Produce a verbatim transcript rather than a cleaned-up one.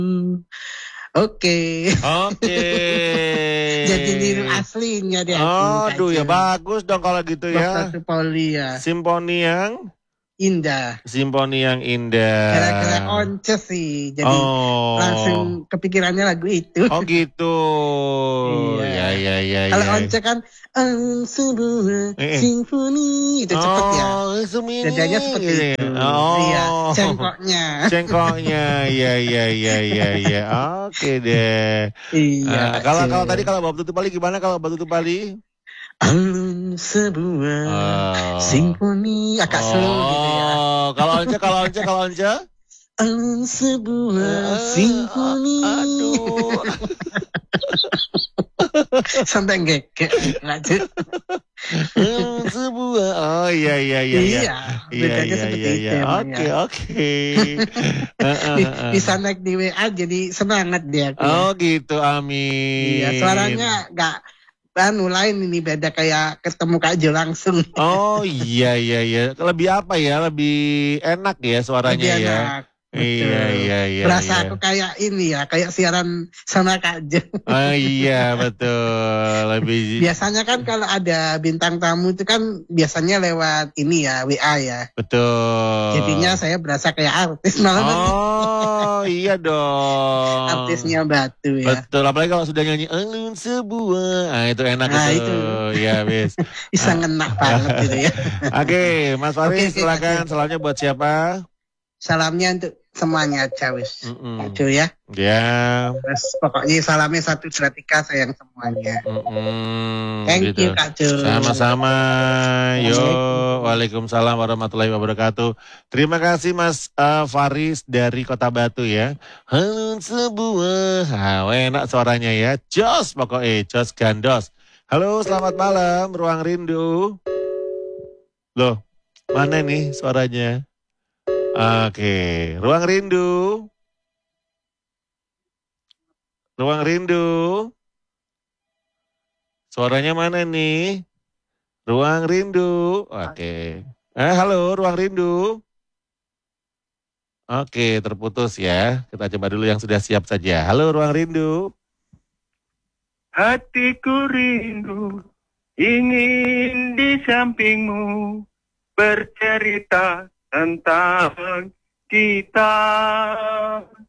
Oke. Oke. Jadi niru aslinya dia. Aduh ya bagus dong kalau gitu ya. Simfoni ya. Simfoni yang indah. Simfoni yang indah. Gara-gara Once sih. Jadi oh. langsung kepikirannya lagu itu. Oh gitu. Iya. Ya ya ya. Kalau ya. Once kan um, sebuah eh. simfoni itu cepet oh, ya. Sumini. Dadanya seperti gitu. itu. Oh. Iya. Cengkoknya. Cengkoknya. Ya ya ya ya ya. Oke deh. Iya. Uh, kalau kalau tadi kalau Batu Tutu Bali gimana kalau Batu Tutu Bali? Alun sebuah oh. simfoni agak oh. slow gitu ya. Kalau Once, kalau Once, kalau Once? Alun sebuah uh, simfoni. Aduh. Sampai ngekek lanjut. Alun sebuah. Oh iya iya iya. Iya. Bedanya iya, seperti iya, itu. Iya. Oke oke. Bisa naik di W A jadi semangat dia. Oh gitu, amin. Iya, suaranya nggak anu lain ini beda kayak ketemu Kak Jo langsung. Oh iya iya iya. Lebih apa ya? Lebih enak ya suaranya Lebih ya. Enak. Iya iya iya. Berasa iya. aku kayak ini ya, kayak siaran sama Kak Jo. Oh iya betul. Lebih. Biasanya kan kalau ada bintang tamu itu kan biasanya lewat ini ya W A ya. Betul. Jadinya saya berasa kayak artis malah. Oh iya dong. Artisnya Batu ya. Betul. Apalagi kalau sudah nyanyi alun sebuah, nah itu enak nah, itu. Ya bis. Bisa ngena banget gitu ya. Oke, okay, Mas Faris okay, silakan. Okay. Salamnya buat siapa? Salamnya untuk semuanya aja wis. Kak Jo ya. Ya. Terus pokoknya salamnya satu Seratika sayang semuanya. Mm-mm, Thank gitu. you Kak Jo. Sama-sama. Yo, waalaikumsalam warahmatullahi wabarakatuh. Terima kasih Mas uh, Faris dari Kota Batu ya. Halo sebuah, ah, enak suaranya ya. Jos pokoknya, Jos Gandos. Halo, selamat malam, Ruang Rindu. Loh, mana nih suaranya? Oke, Ruang Rindu. Ruang Rindu. Suaranya mana nih? Ruang Rindu. Oke. Eh, halo, Ruang Rindu. Oke, terputus ya. Kita coba dulu yang sudah siap saja. Halo, Ruang Rindu. Hatiku rindu, ingin di sampingmu, bercerita tentang kita.